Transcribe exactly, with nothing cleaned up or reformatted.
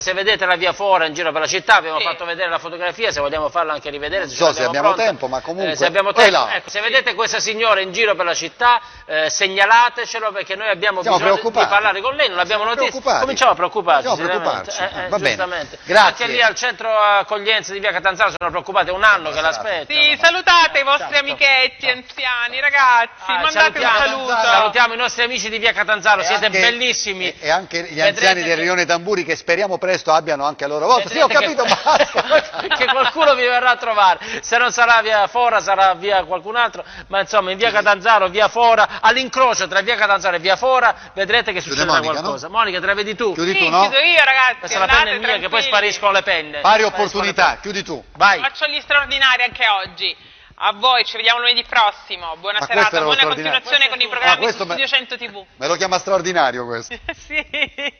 Se vedete la via Fora in giro per la città, abbiamo sì. fatto vedere la fotografia, se vogliamo farla anche rivedere, se non so se abbiamo pronta. tempo, ma comunque... Eh, se abbiamo tempo, ecco, se vedete questa signora in giro per la città, eh, segnalatecelo, perché noi abbiamo Siamo bisogno di parlare con lei, non abbiamo Siamo notizie. Cominciamo a preoccuparci. Siamo preoccuparci. Eh, eh, Va bene. giustamente. Grazie. Anche lì al centro accoglienza di via Catanzaro sono preoccupati, è un anno che l'aspetta. Sì, salutate i vostri amichetti anziani, ragazzi, Ah, mandate un salutiamo, saluto. Salutiamo i nostri amici di via Catanzaro, E siete anche- bellissimi. E, e anche gli Vedrete anziani del che- rione Tamburi, che speriamo presto abbiano anche a loro volta. Sì, ho Vedrete capito, che- basta. che qualcuno vi verrà a trovare, se non sarà via Fora sarà via qualcun altro, ma insomma in via Catanzaro, via Fora, all'incrocio tra via Catanzaro e via Fora vedrete che Chiude succederà Monica, qualcosa. Monica, te la vedi tu? Chiudi Sì, tu, no? chiudo io, ragazzi, Questa è la penna andate mia, che poi tranquilli. spariscono le penne. Pari Spariscono opportunità, le chiudi tu. penne. Vai. Faccio gli straordinari anche oggi. A voi, ci vediamo lunedì prossimo. Buona Ma questo serata, era lo buona straordinario. continuazione con i Ah, programmi questo su me- Studio cento tivù. Me lo chiama straordinario questo. Sì.